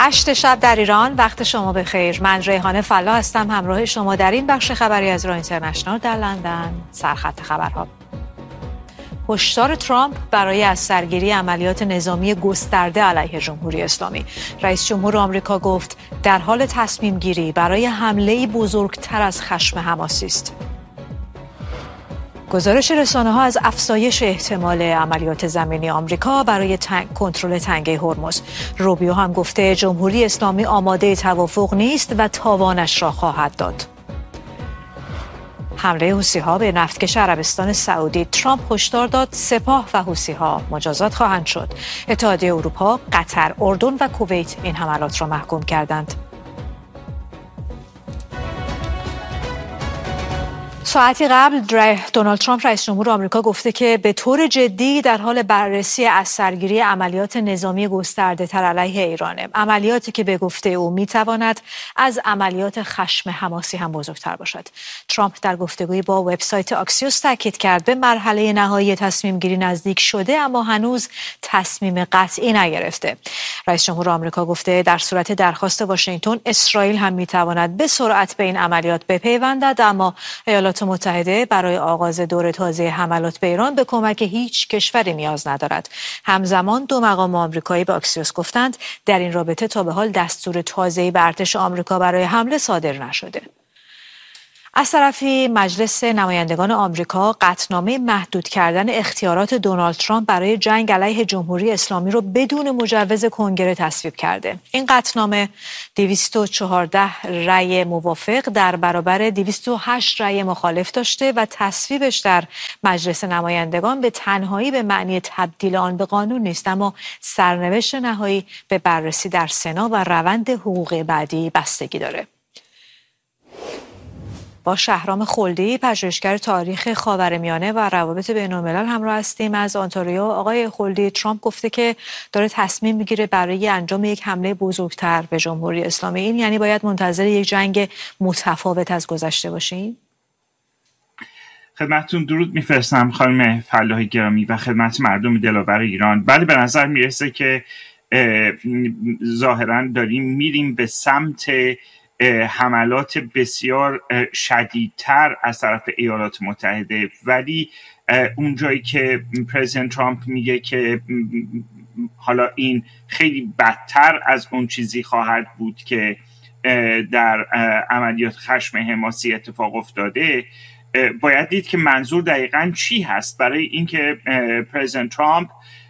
8 شب در ایران، وقت شما بخیر. من ریحانه فلا هستم، همراه شما در این بخش خبری از رادیو اینترنشنال در لندن. سرخط خبرها: هشدار ترامپ برای از سرگیری عملیات نظامی گسترده علیه جمهوری اسلامی. رئیس جمهور آمریکا گفت در حال تصمیم گیری برای حمله‌ای بزرگتر از خشم حماسی است. گزارش رسانه‌ها از افزایش احتمال عملیات زمینی آمریکا برای کنترل تنگه هرمز. روبیو هم گفته جمهوری اسلامی آماده توافق نیست و تاوانش را خواهد داد. حمله حوثی‌ها به نفتکش عربستان سعودی. ترامپ هشدار داد سپاه و حوثی‌ها مجازات خواهند شد. اتحادیه اروپا، قطر، اردن و کویت این حملات را محکوم کردند. ساعتی قبل دونالد ترامپ رئیس جمهور آمریکا گفته که به طور جدی در حال بررسی از سرگیری عملیات نظامی گسترده تر علیه ایرانه. عملیاتی که به گفته او میتواند از عملیات خشم حماسی هم بزرگتر باشد. ترامپ در گفتگویی با وبسایت آکسیوس تاکید کرد به مرحله نهایی تصمیم گیری نزدیک شده، اما هنوز تصمیم قطعی نگرفته. رئیس جمهور آمریکا گفته در صورت درخواست واشنگتن، اسرائیل هم میتواند به سرعت به این عملیات بپیوندد، اما ایالات متحده برای آغاز دور تازه حملات به ایران به کمک هیچ کشوری نیاز ندارد. همزمان دو مقام آمریکایی به آکسیوس گفتند در این رابطه تا به حال دستور تازه‌ای به ارتش آمریکا برای حمله صادر نشده. از طرفی مجلس نمایندگان آمریکا قطعنامه محدود کردن اختیارات دونالد ترامپ برای جنگ علیه جمهوری اسلامی رو بدون مجوز کنگره تصویب کرده. این قطعنامه 214 رأی موافق در برابر 208 رأی مخالف داشته و تصویبش در مجلس نمایندگان به تنهایی به معنی تبدیل آن به قانون نیست، اما سرنوشت نهایی به بررسی در سنا و روند حقوقی بعدی بستگی داره. با شهرام خلدی، پژوهشگر تاریخ خاورمیانه و روابط بین‌الملل همراه هستیم از آنتاریو. آقای خلدی، ترامپ گفته که داره تصمیم میگیره برای انجام یک حمله بزرگتر به جمهوری اسلامی. این یعنی باید منتظر یک جنگ متفاوت از گذشته باشیم؟ خدمتتون درود میفرستم خانم فلاحی گرامی و خدمت مردم دلاور ایران. بله، به نظر میرسه که ظاهراً داریم میریم به سمت حملات بسیار شدیدتر از طرف ایالات متحده، ولی اونجایی که پرزیدنت ترامپ میگه که حالا این خیلی بدتر از اون چیزی خواهد بود که در عملیات خشم حماسی اتفاق افتاده، باید دید که منظور دقیقاً چی هست. برای اینکه پرزیدنت ترامپ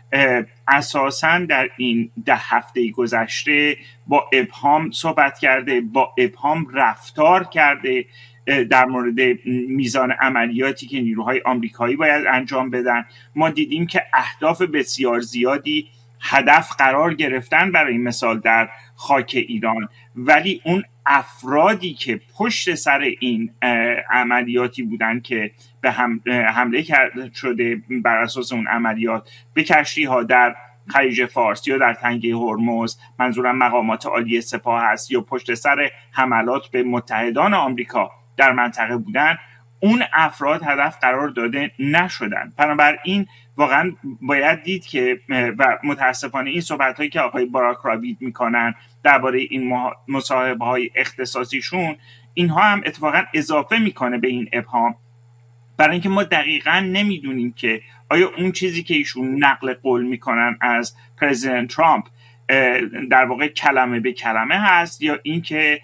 اساساً در این 10 هفته گذشته با ابهام صحبت کرده، با ابهام رفتار کرده در مورد میزان عملیاتی که نیروهای آمریکایی باید انجام بدن. ما دیدیم که اهداف بسیار زیادی هدف قرار گرفتن، برای مثال در خاک ایران، ولی اون افرادی که پشت سر این عملیاتی بودن که به حمله کرده شده بر اساس اون عملیات به کشتی‌ها در خلیج فارس یا در تنگه هرمز، منظورم مقامات عالی سپاه هست، یا پشت سر حملات به متحدان آمریکا در منطقه بودن، اون افراد هدف قرار داده نشدن. بنابراین واقعا باید دید که و متاسفانه این صحبت‌هایی که آقای باراک راوید میکنن درباره این مصاحبه‌های اختصاصیشون، اینها هم اتفاقا اضافه میکنه به این ابهام، برای اینکه ما دقیقاً نمیدونیم که آیا اون چیزی که ایشون نقل قول میکنن از پرزیدنت ترامپ در واقع کلمه به کلمه هست، یا اینکه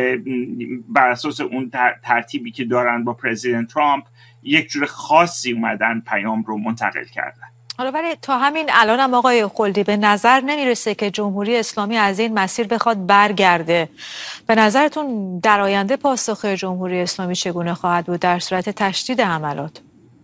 بر اساس اون ترتیبی که دارن با پرزیدنت ترامپ یک جور خاصی اومدن پیام رو منتقل کردن. حالا ولی تا همین الان هم آقای خلدی به نظر نمیرسه که جمهوری اسلامی از این مسیر بخواد برگرده. به نظرتون در آینده پاسخ جمهوری اسلامی چگونه خواهد بود در صورت تشدید حملات؟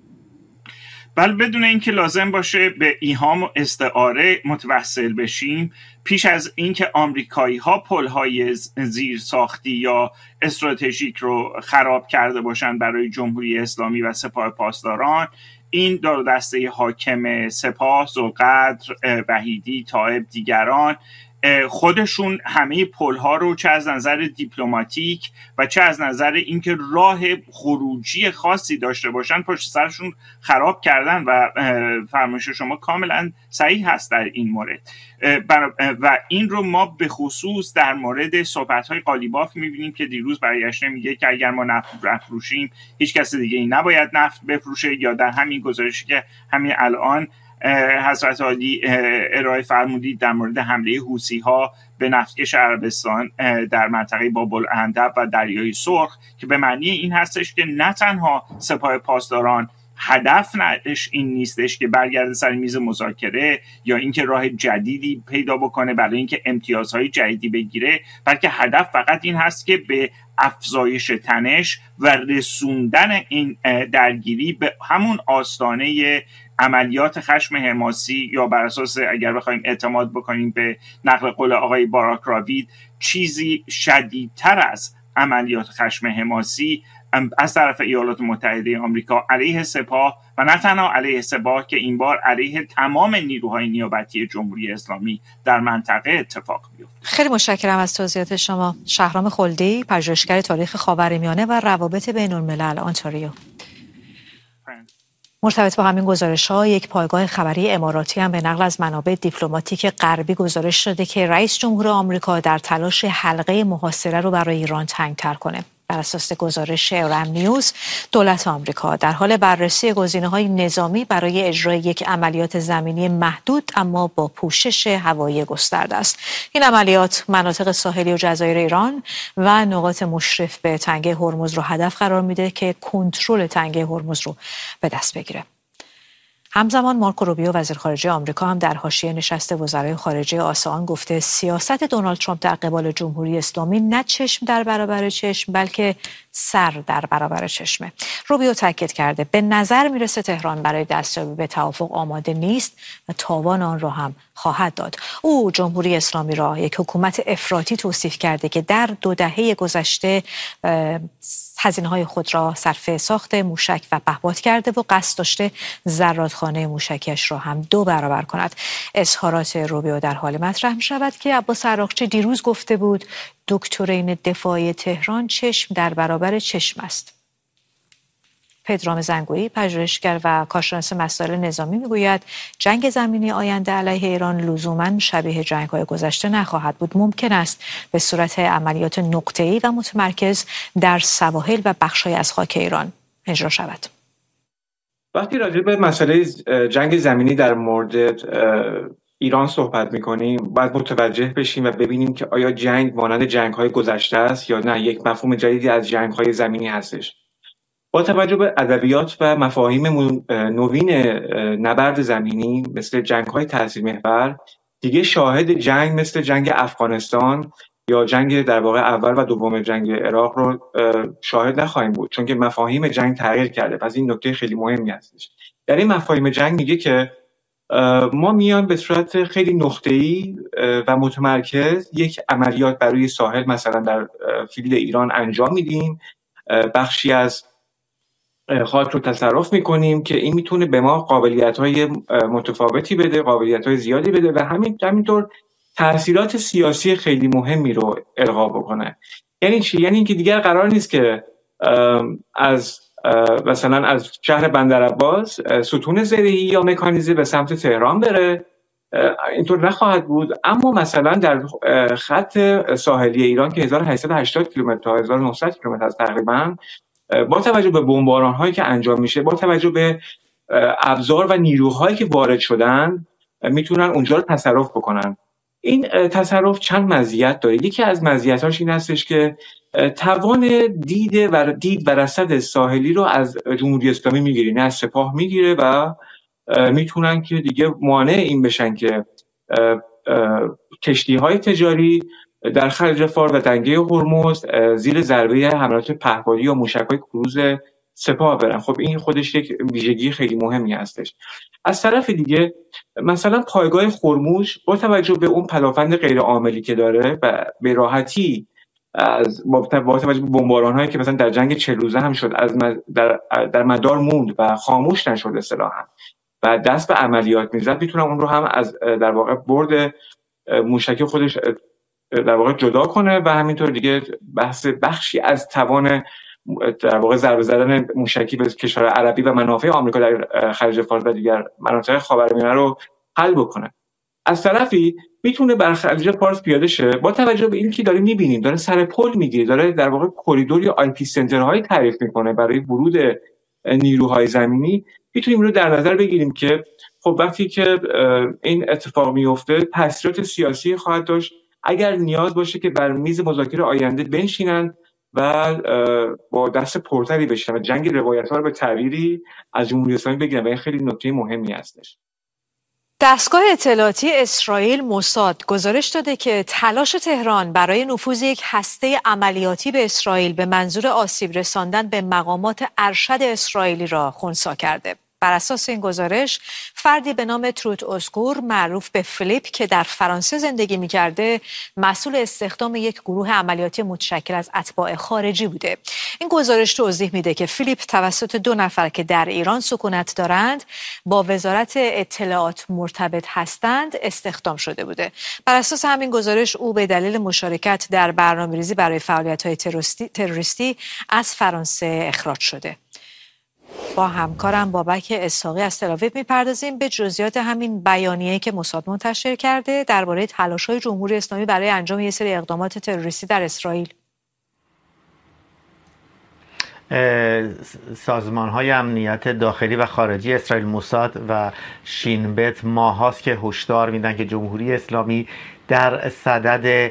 بله، بدون اینکه لازم باشه به ایهام و استعاره متوسل بشیم، پیش از اینکه آمریکایی‌ها پل‌های زیر ساختی یا استراتژیک رو خراب کرده باشن برای جمهوری اسلامی و سپاه پاسداران، این دار و دسته حاکم سپاه، ذوالقدر، وحیدی، طائب، دیگران خودشون همه پل‌ها رو چه از نظر دیپلماتیک و چه از نظر اینکه راه خروجی خاصی داشته باشن پشت سرشون خراب کردن و فرمایش شما کاملا صحیح هست در این مورد. و این رو ما به خصوص در مورد صحبت‌های قالیباف می‌بینیم که دیروز برگشته میگه که اگر ما نفت بفروشیم هیچ کس دیگه ای نباید نفت بفروشه، یا در همین گزارشی که همین الان حضرت عالی ارائه فرمودید در مورد حمله حوثی‌ها به نفتکش عربستان در منطقه باب العندب و دریای سرخ، که به معنی این هستش که نه تنها سپاه پاسداران هدف این نیستش که برگرده سر میز مذاکره یا اینکه راه جدیدی پیدا بکنه برای اینکه امتیازهای جدیدی بگیره، بلکه هدف فقط این هست که به افزایش تنش و رسوندن این درگیری به همون آستانه عملیات خشم حماسی، یا بر اساس اگر بخوایم اعتماد بکنیم به نقل قول آقای باراک راوید، چیزی شدیدتر از عملیات خشم حماسی از طرف ایالات متحده آمریکا علیه سپاه، و نه تنها علیه سپاه که این بار علیه تمام نیروهای نیابتی جمهوری اسلامی در منطقه اتفاق بیفته. خیلی متشکرم از توضیحات شما. شهرام خلدی، پژوهشگر تاریخ خاورمیانه و روابط بین‌الملل، آنتاریو. مرتبط با همین گزارش‌ها، یک پایگاه خبری اماراتی هم به نقل از منابع دیپلماتیک غربی گزارش داده که رئیس جمهور آمریکا در تلاش حلقه محاصره رو برای ایران تنگ‌تر کنه. بر اساس گزارش ارم نیوز، دولت آمریکا در حال بررسی گزینه‌های نظامی برای اجرای یک عملیات زمینی محدود اما با پوشش هوایی گسترده است. این عملیات مناطق ساحلی و جزایر ایران و نقاط مشرف به تنگه هرمز رو هدف قرار میده که کنترل تنگه هرمز رو به دست بگیره. همزمان مارکو روبیو وزیر خارجه آمریکا هم در حاشیه نشست وزرای خارجه آسان گفته سیاست دونالد ترامپ در قبال جمهوری اسلامی نه چشم در برابر چشم بلکه سر در برابر چشمه. روبیو تاکید کرده به نظر میرسه تهران برای دستیابی به توافق آماده نیست و تاوان آن را هم خواهد داد. او جمهوری اسلامی را یک حکومت افراطی توصیف کرده که در 2 دهه گذشته هزینه‌های خود را صرف ساخت موشک و پهپاد کرده و قصد داشته زرادخانه موشکیش را هم 2 برابر کند. اظهارات روبیو در حال مطرح می‌شود که عباس عراقچی دیروز گفته بود دکترین دفاعی تهران چشم در برابر چشم است. پدرام زنگویی، پژوهشگر و کارشناس مسائل نظامی، میگوید جنگ زمینی آینده علیه ایران لزوماً شبیه جنگ‌های گذشته نخواهد بود. ممکن است به صورت عملیات نقطه‌ای و متمرکز در سواحل و بخش‌های از خاک ایران اجرا شود. وقتی راجع به مسئله جنگ زمینی در مورد ایران صحبت می‌کنیم، باید متوجه بشیم و ببینیم که آیا جنگ مانند جنگ‌های گذشته است یا نه یک مفهوم جدیدی از جنگ‌های زمینی هستش. با توجه به ادبیات و مفاهیم نوین نبرد زمینی مثل جنگ‌های تاثیرمحور، دیگه شاهد جنگ مثل جنگ افغانستان یا جنگ در واقع اول و دوم جنگ عراق رو شاهد نخواهیم بود، چون که مفاهیم جنگ تغییر کرده. پس این نکته خیلی مهمی هستش. در این مفاهیم جنگ میگه که ما میان به صورت خیلی نقطه‌ای و متمرکز یک عملیات بر روی ساحل مثلا در فیلد ایران انجام میدیم، بخشی از خاک رو تصرف میکنیم که این میتونه به ما قابلیت‌های متفاوتی بده، قابلیت‌های زیادی بده و همینطور تأثیرات سیاسی خیلی مهمی رو القا بکنه. یعنی چی؟ یعنی اینکه دیگر قرار نیست که مثلا از شهر بندرعباس ستون زرعی یا مکانیزه به سمت تهران بره، اینطور نخواهد بود. اما مثلا در خط ساحلی ایران که 1880 کیلومتر تا 1900 کیلومتر است تقریبا، با توجه به بمباران‌هایی که انجام میشه، با توجه به ابزار و نیروهایی که وارد شدن، میتونن اونجا رو تصرف بکنن. این تصرف چند مزیت داره. یکی از مزیتاش این هستش که توان دید و رصد ساحلی رو از جمهوری اسلامی میگیره، نه از سپاه میگیره و میتونن که دیگه مانع این بشن که کشتی‌های تجاری در خلیج فارس و تنگه هرمز زیر ضربه حملات پهپادی یا موشک‌های کروز سپاه برن. خب این خودش یک ویژگی خیلی مهمی هستش. از طرف دیگه مثلا پایگاه خرموش با توجه به اون پدافند غیر عاملی که داره و به راحتی با توجه به بمباران‌هایی که مثلا در جنگ 40 روزه هم شد در مدار موند و خاموش نشد اصطلاحاً و دست به عملیات میزد، میتونم اون رو هم از در واقع برد موشکی خودش در واقع جدا کنه و همینطور دیگه بخشی از توان در واقع ضربه زدن موشکی به کشور عربی و منافع آمریکا در خلیج فارس و دیگر مناطق خاورمیانه رو حل بکنه. از طرفی میتونه بر خلیج فارس پیاده شه با توجه به اینکه داره میبینیم داره سر پل میگیره، داره در واقع کریدور یا آی پی سنترهای تعریف میکنه برای ورود نیروهای زمینی. میتونیم رو در نظر بگیریم که خب وقتی که این اتفاق میفته تاثیرات سیاسی خواهد داشت اگر نیاز باشه که بر میز مذاکره آینده بنشینن و با دست پرتری بشن و جنگ روایت‌ها رو به تعبیری از جمهوری اسلامی بگیرن و این خیلی نکته مهمی هستش. دستگاه اطلاعاتی اسرائیل موساد گزارش داده که تلاش تهران برای نفوذ یک هسته عملیاتی به اسرائیل به منظور آسیب رساندن به مقامات ارشد اسرائیلی را خنثی کرده. بر اساس این گزارش فردی به نام تروت اسکور معروف به فیلیپ که در فرانسه زندگی می‌کرده مسئول استخدام یک گروه عملیاتی متشکل از اتباع خارجی بوده. این گزارش توضیح میده که فیلیپ توسط 2 نفر که در ایران سکونت دارند با وزارت اطلاعات مرتبط هستند استخدام شده بوده. بر اساس همین گزارش او به دلیل مشارکت در برنامه‌ریزی برای فعالیت‌های تروریستی از فرانسه اخراج شده. با همکارم بابک اسحاقی از تل‌آویو میپردازیم به جزئیات همین بیانیه‌ای که موساد منتشر کرده درباره تلاش‌های جمهوری اسلامی برای انجام یک سری اقدامات تروریستی در اسرائیل. سازمان‌های امنیت داخلی و خارجی اسرائیل موساد و شین بت ماهاست که هشدار میدن که جمهوری اسلامی در صدد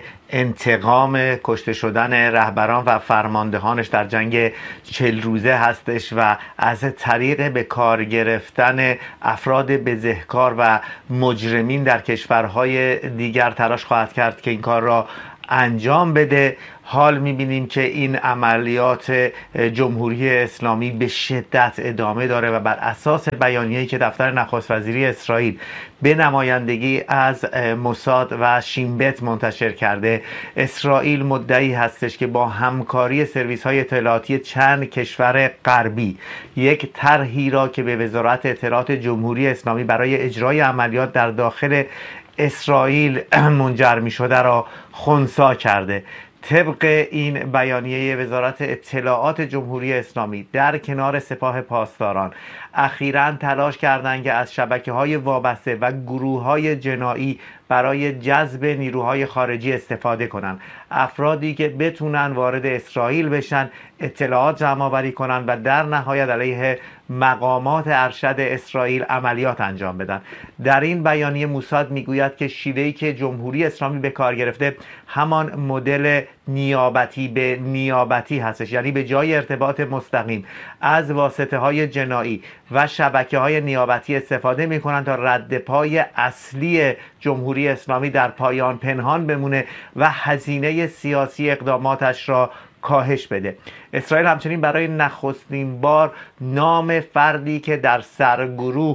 انتقام کشته شدن رهبران و فرماندهانش در جنگ 40 روزه هستش و از طریق به کار گرفتن افراد بزهکار و مجرمین در کشورهای دیگر تلاش خواهد کرد که این کار را انجام بده. حال می‌بینیم که این عملیات جمهوری اسلامی به شدت ادامه داره و بر اساس بیانیه‌ای که دفتر نخست وزیری اسرائیل به نمایندگی از موساد و شین بت منتشر کرده، اسرائیل مدعی هستش که با همکاری سرویس‌های اطلاعاتی چند کشور غربی یک طرحی را که به وزارت اطلاعات جمهوری اسلامی برای اجرای عملیات در داخل اسرائیل منجر می شده را خنثی کرده. طبق این بیانیه وزارت اطلاعات جمهوری اسلامی در کنار سپاه پاسداران اخیراً تلاش کردند که از شبکه‌های وابسته و گروه‌های جنایی برای جذب نیروهای خارجی استفاده کنند. افرادی که بتونن وارد اسرائیل بشن، اطلاعات جمع آوری کنن و در نهایت علیه مقامات ارشد اسرائیل عملیات انجام بدن. در این بیانیه موساد میگوید که شیوهی که جمهوری اسلامی به کار گرفته همان مدل نیابتی به نیابتی هستش، یعنی به جای ارتباط مستقیم از واسطه‌های جنایی و شبکه‌های نیابتی استفاده می‌کنند تا رد پای اصلی جمهوری اسلامی در پایان پنهان بمونه و هزینه سیاسی اقداماتش را کاهش بده. اسرائیل همچنین برای نخستین بار نام فردی که در سرگروه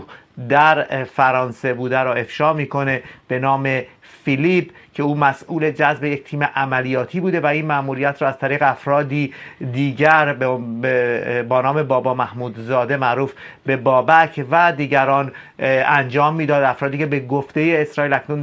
در فرانسه بوده را افشا میکنه به نام فیلیپ که او مسئول جذب یک تیم عملیاتی بوده و این مأموریت را از طریق افرادی دیگر با نام بابا محمودزاده معروف به بابک و دیگران انجام میداد. افرادی که به گفته اسرائیل اکنون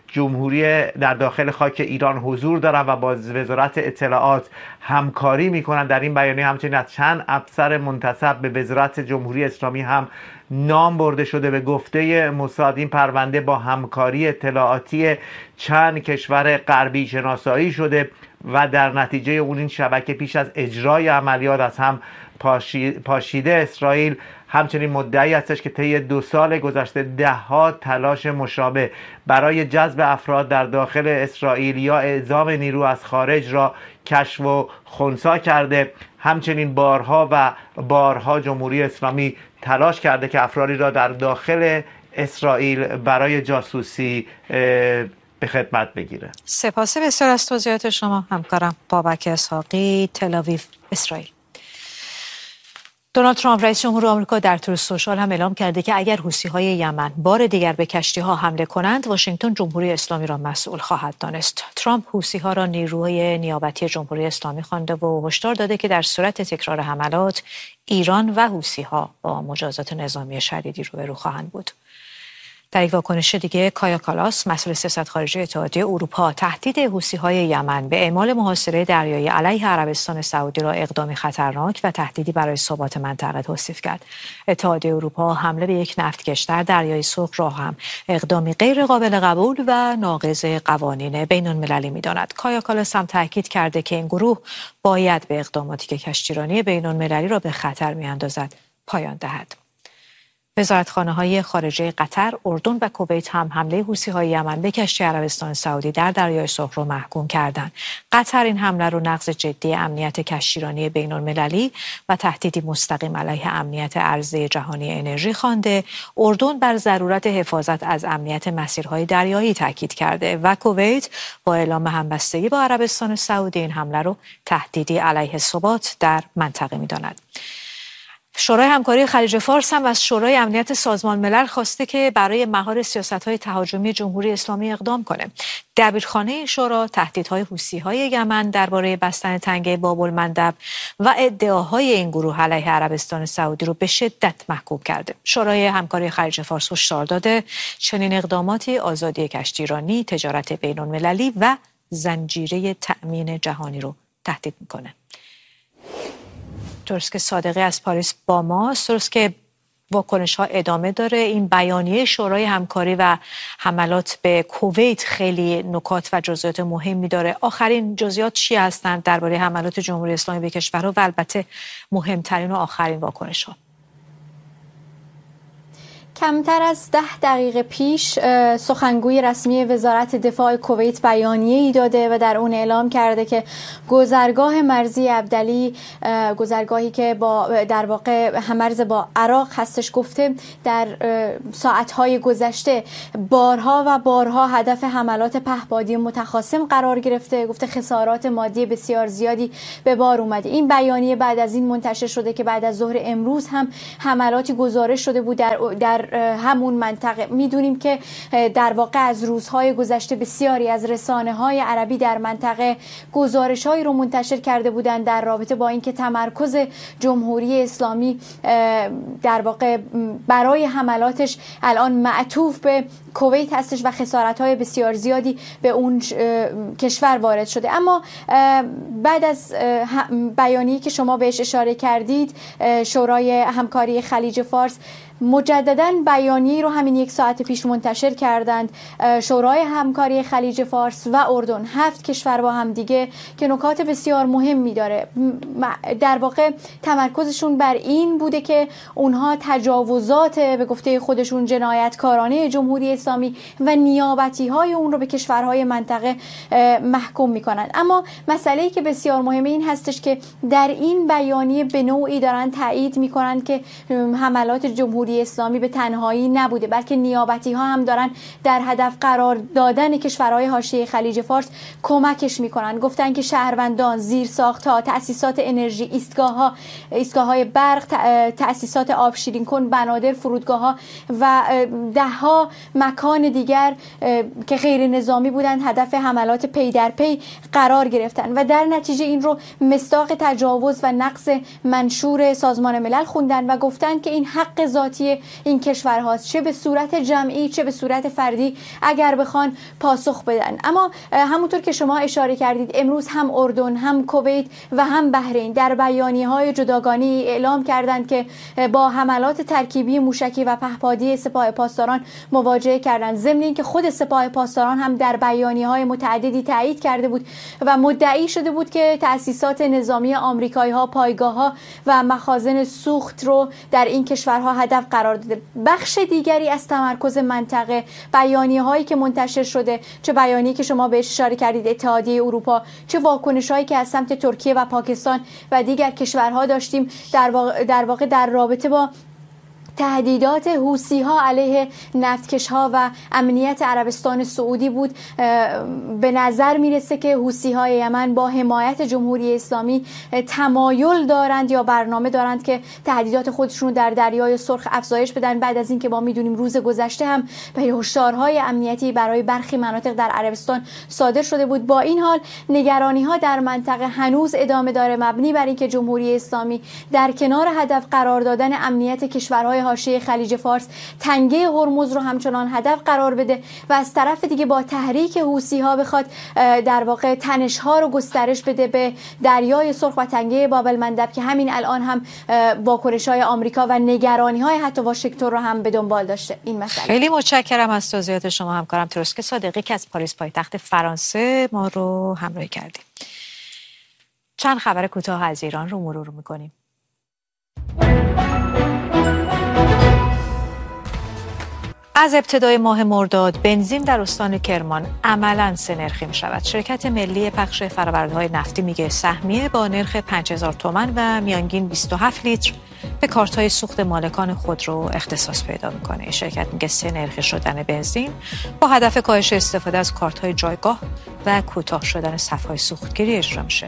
در داخل خاک ایران حضور دارند و با وزارت اطلاعات همکاری میکنند. در این بیانیه همچنین از چند افسر منتسب به وزارت جمهوری اسلامی هم نام برده شده. به گفته موساد این پرونده با همکاری اطلاعاتی چند کشور غربی شناسایی شده و در نتیجه اون این شبکه پیش از اجرای عملیات از هم پاشیده. اسرائیل همچنین مدعی هستش که طی 2 سال گذشته ده‌ها تلاش مشابه برای جذب افراد در داخل اسرائیل یا اعزام نیرو از خارج را کشف و خنثی کرده. همچنین بارها و بارها جمهوری اسلامی تلاش کرده که افرادی را در داخل اسرائیل برای جاسوسی به خدمت بگیره. سپاس بسیار از توضیحات شما همکارم بابک اسحاقی، تل‌آویو، اسرائیل. دونالد ترامپ رئیس جمهور آمریکا در تروث سوشال هم اعلام کرده که اگر حوثی‌های یمن بار دیگر به کشتی‌ها حمله کنند، واشنگتن جمهوری اسلامی را مسئول خواهد دانست. ترامپ حوثی‌ها را نیروهای نیابتی جمهوری اسلامی خوانده و هشدار داده که در صورت تکرار حملات، ایران و حوثی‌ها با مجازات نظامی شدیدی روبرو خواهند بود. در یک واکنش دیگه کایا کالاس مسئول سیاست خارجی اتحادیه اروپا تهدید حوثی‌های یمن به اعمال محاصره دریایی علیه عربستان سعودی را اقدامی خطرناک و تهدیدی برای ثبات منطقه توصیف کرد. اتحادیه اروپا حمله به یک نفتکش در دریای سرخ را هم اقدامی غیر قابل قبول و ناقض قوانین بین‌المللی می‌داند. کایا کالاس هم تاکید کرده که این گروه باید به اقداماتی که کشتیرانی بین‌المللی را به خطر می‌اندازد پایان دهد. وزارتخانه‌های خارجه قطر، اردن و کویت هم حمله حوثی‌های یمن به کشتی عربستان سعودی در دریای سرخ را محکوم کردند. قطر این حمله را نقض جدی امنیت کشتیرانی بین‌المللی و تهدیدی مستقیم علیه امنیت عرضه جهانی انرژی خوانده. اردن بر ضرورت حفاظت از امنیت مسیرهای دریایی تاکید کرده و کویت با اعلام همبستگی با عربستان سعودی این حمله را تهدیدی علیه ثبات در منطقه می‌داند. شورای همکاری خلیج فارس هم از شورای امنیت سازمان ملل خواسته که برای مهار سیاست‌های تهاجمی جمهوری اسلامی اقدام کنه. دبیرخانه شورا تهدیدهای حوثی‌های یمن درباره بستن تنگه باب المندب و ادعاهای این گروه علیه عربستان سعودی رو به شدت محکوم کرده. شورای همکاری خلیج فارس هشدار داده چنین اقداماتی آزادی کشتیرانی، تجارت بین‌المللی و زنجیره تأمین جهانی رو تهدید میکنه. درست که صادقی از پاریس با ماست، درست که واکنش ها ادامه داره. این بیانیه شورای همکاری و حملات به کویت خیلی نکات و جزئیات مهمی داره. آخرین جزئیات چی هستند درباره حملات جمهوری اسلامی به کشورها و البته مهمترین و آخرین واکنش ها؟ کمتر از 10 دقیقه پیش سخنگوی رسمی وزارت دفاع کویت بیانیه‌ای داده و در اون اعلام کرده که گذرگاه مرزی عبدلی، گذرگاهی که در واقع همرز با عراق هستش، گفته در ساعت‌های گذشته بارها و بارها هدف حملات پهپادی متخاصم قرار گرفته. گفته خسارات مادی بسیار زیادی به بار اومده. این بیانیه بعد از این منتشر شده که بعد از ظهر امروز هم حملاتی گزارش شده بود در همون منطقه. میدونیم که در واقع از روزهای گذشته بسیاری از رسانه‌های عربی در منطقه گزارش‌هایی رو منتشر کرده بودند در رابطه با اینکه تمرکز جمهوری اسلامی در واقع برای حملاتش الان معطوف به کویت هستش و خسارت‌های بسیار زیادی به اون کشور وارد شده. اما بعد از بیانیه‌ای که شما بهش اشاره کردید، شورای همکاری خلیج فارس مجدداً بیانیه‌ای رو همین 1 ساعت پیش منتشر کردند. شورای همکاری خلیج فارس و اردن، 7 کشور با هم دیگه، که نکات بسیار مهمی داره. در واقع تمرکزشون بر این بوده که اونها تجاوزات به گفته خودشون جنایتکارانه جمهوری اسلامی و نیابتی‌های اون رو به کشورهای منطقه محکوم می‌کنند. اما مسئله‌ای که بسیار مهمه این هستش که در این بیانیه به نوعی دارن تایید می‌کنند که حملات جمهوری اسلامی به تنهایی نبوده، بلکه نیابتی ها هم دارن در هدف قرار دادن کشورهای حاشیه خلیج فارس کمکش میکنن. گفتن که شهروندان، زیرساخت‌ها، تأسیسات انرژی، ایستگاه‌های برق، تأسیسات آب شیرین کن، بنادر، فرودگاه‌ها و 10 مکان دیگر که غیر نظامی بودند هدف حملات پی در پی قرار گرفتن و در نتیجه این رو مصداق تجاوز و نقض منشور سازمان ملل خوندن و گفتن که این حق ذاتی این کشورهاست، چه به صورت جمعی چه به صورت فردی اگر بخوان پاسخ بدن. اما همونطور که شما اشاره کردید، امروز هم اردن، هم کویت و هم بحرین در بیانیه‌های جداگانه اعلام کردند که با حملات ترکیبی موشکی و پهپادی سپاه پاسداران مواجهه کردند. ضمن اینکه خود سپاه پاسداران هم در بیانیه‌های متعددی تایید کرده بود و مدعی شده بود که تأسیسات نظامی آمریکایی‌ها، پایگاه‌ها و مخازن سوخت رو در این کشورها هدف قرار داده. بخش دیگری از تمرکز منطقه، بیانیه‌هایی که منتشر شده، چه بیانیه‌ای که شما بهش اشاره کردید اتحادیه اروپا، چه واکنش‌هایی که از سمت ترکیه و پاکستان و دیگر کشورها داشتیم در واقع در رابطه با تهدیدات حوثی‌ها علیه نفتکش‌ها و امنیت عربستان سعودی بود. به نظر میرسه که حوثی‌های یمن با حمایت جمهوری اسلامی تمایل دارند یا برنامه دارند که تهدیدات خودشون رو در دریای سرخ افزایش بدن، بعد از اینکه ما میدونیم روز گذشته هم به هشدارهای امنیتی برای برخی مناطق در عربستان صادر شده بود. با این حال نگرانی‌ها در منطقه هنوز ادامه داره، مبنی بر اینکه جمهوری اسلامی در کنار هدف قرار دادن امنیت کشورهای حاشیه خلیج فارس تنگه هرمز رو همچنان هدف قرار بده و از طرف دیگه با تحریک حوثی‌ها بخواد در واقع تنش‌ها رو گسترش بده به دریای سرخ و تنگه باب المندب که همین الان هم واکنش‌های آمریکا و نگرانی‌های حتی واشنگتن رو هم به دنبال داشته این مسئله. خیلی متشکرم از توضیحات شما همکارم تروسک صادقی که از پاریس پایتخت فرانسه ما رو همراهی کردیم. چند خبر کوتاه از ایران رو مرور می‌کنیم. از ابتدای ماه مرداد بنزین در استان کرمان عملاً سه‌نرخی می‌شود. شرکت ملی پخش فرآورده‌های نفتی میگه سهمیه با نرخ 5000 تومان و میانگین 27 لیتر به کارت‌های سوخت مالکان خودرو اختصاص پیدا می‌کنه. شرکت میگه سه‌نرخی شدن بنزین با هدف کاهش استفاده از کارت‌های جایگاه و کوتاه شدن صف‌های سوختگیری اجرا میشه.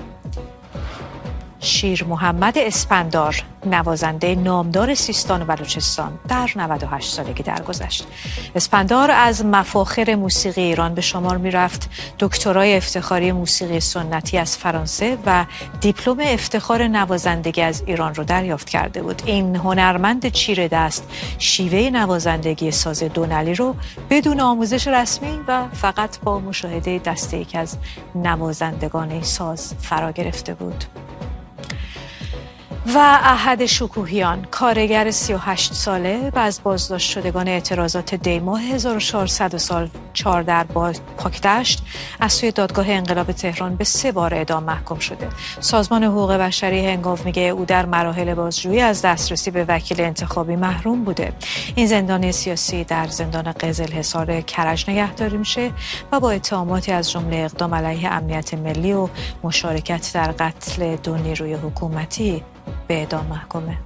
شیر محمد اسپندار نوازنده نامدار سیستان و بلوچستان در 98 سالگی درگذشت. اسپندار از مفاخر موسیقی ایران به شمار می‌رفت. دکترای افتخاری موسیقی سنتی از فرانسه و دیپلم افتخار نوازندگی از ایران رو دریافت کرده بود. این هنرمند چیره دست شیوه نوازندگی ساز دونلی رو بدون آموزش رسمی و فقط با مشاهده دست یکی از نوازندگان این ساز فرا گرفته بود. و احد شکوهیان کارگر 38 ساله و از بازداشت شدگان اعتراضات دیماه 1400 سال 4 در پاکدشت از سوی دادگاه انقلاب تهران به 3 بار اعدام محکوم شده. سازمان حقوق بشری هنگام میگه او در مراحل بازجویی از دسترسی به وکیل انتخابی محروم بوده. این زندانی سیاسی در زندان قزلحصار کرج نگهداری میشه و با اتهاماتی از جمله اقدام علیه امنیت ملی و مشارکت در قتل 2 نیروی حکومتی به اعدام محکومه.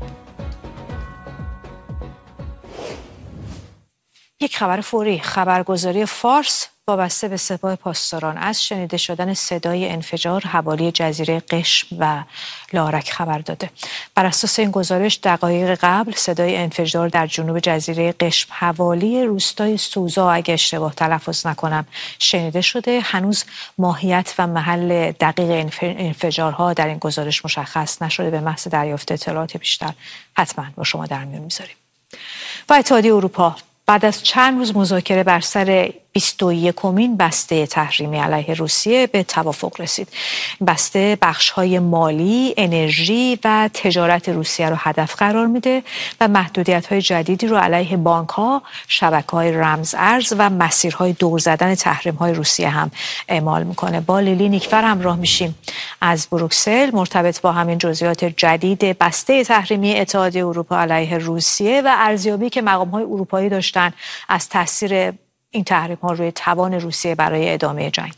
یک خبر فوری، خبرگزاری فارس وابسته به سپاه پاسداران از شنیده شدن صدای انفجار حوالی جزیره قشم و لارک خبر داده. بر اساس این گزارش دقایق قبل صدای انفجار در جنوب جزیره قشم حوالی روستای سوزا اگه اشتباه تلفظ نکنم شنیده شده. هنوز ماهیت و محل دقیق انفجارها در این گزارش مشخص نشده. به محض دریافت اطلاعات بیشتر حتما با شما در میون میذاریم. و اتحادیه اروپا بعد از چند روز مذاکره بر سر 21مین بسته تحریمی علیه روسیه به توافق رسید. بسته بخش‌های مالی، انرژی و تجارت روسیه رو هدف قرار میده و محدودیت‌های جدیدی رو علیه بانک‌ها، شبکه‌های رمز ارز و مسیرهای دور زدن تحریم‌های روسیه هم اعمال میکنه. با لیلی نیکفر همراه میشیم از بروکسل مرتبط با همین جزئیات جدید بسته تحریمی اتحادیه اروپا علیه روسیه و ارزیابی که مقام‌های اروپایی داشتن از تاثیر این تحریم‌ها روی توان روسیه برای ادامه جنگ.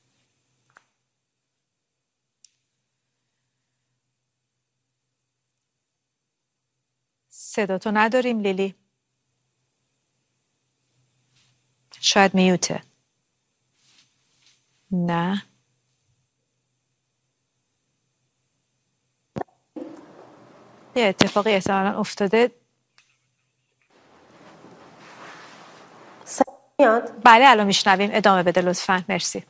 صداتو نداریم لیلی. شاید میوته. نه. یه اتفاقی احتمالاً افتاده. بله الان میشنویم. ادامه بده لطفاً. مرسی.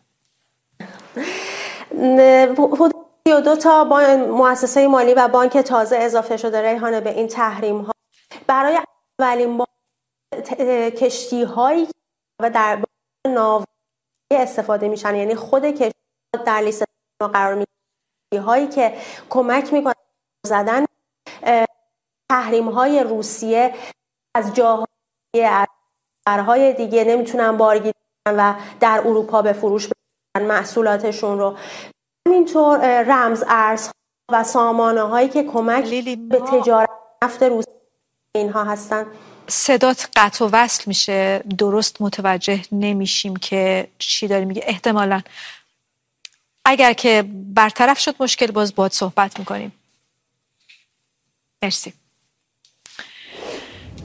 حدود 32 تا مؤسسه مالی و بانک تازه اضافه شده ریحانه به این تحریم ها. برای اولین بار کشتی هایی و در ناو استفاده میشن، یعنی خود کشتی در لیست قرار میگیرن هایی که کمک میکنن زدن تحریم های روسیه از جاهای های دیگه نمیتونن بارگیری و در اروپا به فروش ببرن محصولاتشون رو. همینطور رمز ارز و سامانه هایی که کمک به تجارت نفت روسیه اینها هستن. صدات قطع و وصل میشه، درست متوجه نمیشیم که چی داری میگه. احتمالاً اگر که برطرف شد مشکل باز باهات صحبت میکنیم. مرسی.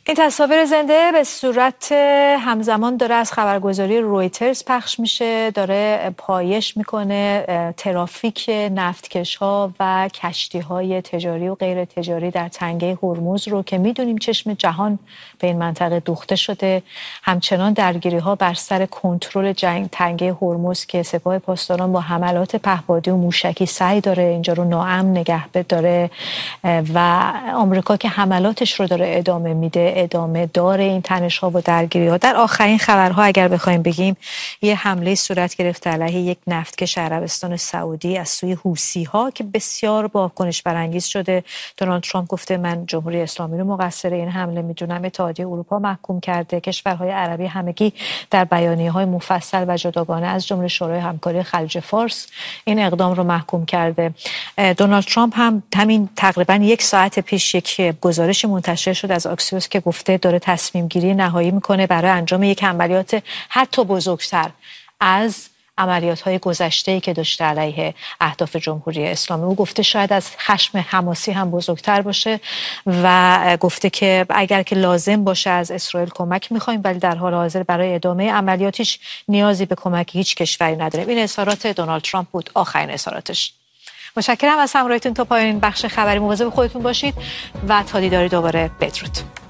این تصاویر زنده به صورت همزمان داره از خبرگزاری رویترز پخش میشه، داره پایش میکنه ترافیک نفتکش‌ها و کشتی‌های تجاری و غیر تجاری در تنگه هرمز رو که میدونیم چشم جهان به این منطقه دوخته شده. همچنان درگیری‌ها بر سر کنترل تنگه هرمز که سپاه پاسداران با حملات پهپادی و موشکی سعی داره اینجا رو ناامن نگه بداره و آمریکا که حملاتش رو داره ادامه میده، ادامه داره این تنش‌ها و درگیری‌ها. در آخرین خبرها اگر بخوایم بگیم یه حمله صورت گرفت علیه یک نفتکش عربستان سعودی از سوی حوثی‌ها که بسیار واکنش برانگیز شده. دونالد ترامپ گفته من جمهوری اسلامی رو مقصر این حمله میدونم. اتحادیه اروپا محکوم کرده. کشورهای عربی همگی در بیانیه‌های مفصل و جداگانه از جمله شورای همکاری خلیج فارس این اقدام رو محکوم کرده. دونالد ترامپ هم همین تقریبا یک ساعت پیش یک گزارشی منتشر شد از آکسیوس که گفته داره تصمیم گیری نهایی میکنه برای انجام یک عملیات حتی بزرگتر از عملیات‌های گذشته‌ای که داشته علیه اهداف جمهوری اسلامی. او گفته شاید از خشم حماسی هم بزرگتر باشه و گفته که اگر که لازم باشه از اسرائیل کمک می‌خوایم ولی در حال حاضر برای ادامه عملیات هیچ نیازی به کمک هیچ کشوری نداریم. این اظهارات دونالد ترامپ بود، آخرین اظهاراتش. متشکرم از همراهیتون تا پایان این بخش خبری. مواظب خودتون باشید و تا دیداری دوباره. بدرود.